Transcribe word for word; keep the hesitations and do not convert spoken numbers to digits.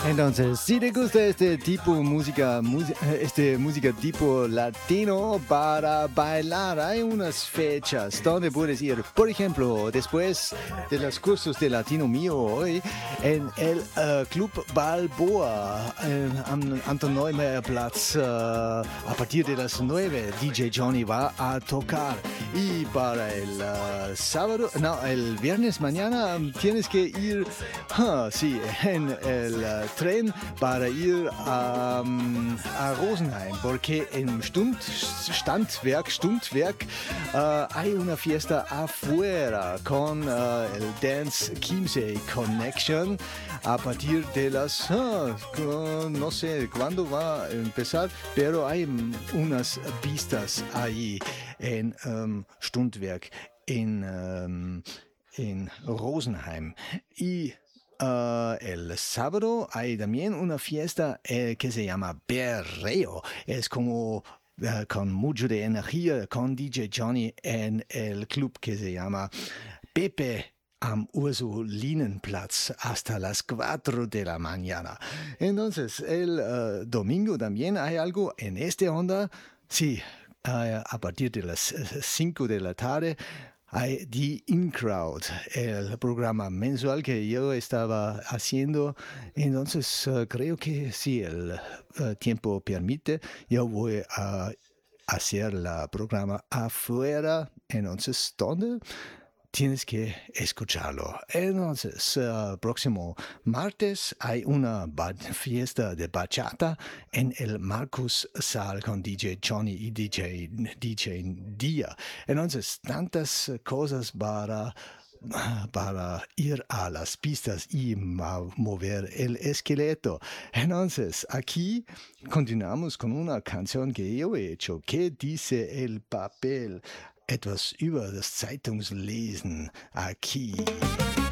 Entonces, si te gusta este tipo de música, música, este música tipo latino para bailar, hay unas fechas donde puedes ir. Por ejemplo, después de los cursos de Latino Mío hoy, en el uh, Club Balboa, en am Anton Neumayer Platz, uh, a partir de las nueve, D J Johnny va a tocar. Y para el uh, sábado, no, el viernes mañana tienes que ir, huh, sí, en el uh, tren para ir a, um, a Rosenheim, porque en Stund, Standwerk, Stundwerk uh, hay una fiesta afuera con uh, el Dance Chiemsee Connection a partir de las, uh, no sé cuándo va a empezar, pero hay unas pistas ahí en um, Stundwerk, en, um, en Rosenheim. Y Uh, el sábado hay también una fiesta eh, que se llama Berreo. Es como uh, con mucho de energía con D J Johnny en el club que se llama Pepe am Ursulinenplatz hasta las cuatro de la mañana. Entonces, el uh, domingo también hay algo en esta onda. Sí, uh, a partir de las cinco de la tarde. Hay The In Crowd, el programa mensual que yo estaba haciendo. Entonces, uh, creo que si el uh, tiempo permite, yo voy a hacer el programa afuera. Entonces, ¿dónde? Tienes que escucharlo. Entonces, uh, próximo martes hay una fiesta de bachata en el Marcus Saal con D J Johnny y D J, D J Dia. Entonces, tantas cosas para, para ir a las pistas y mover el esqueleto. Entonces, aquí continuamos con una canción que yo he hecho. ¿Qué dice el papel? Etwas über das Zeitungslesen aquí.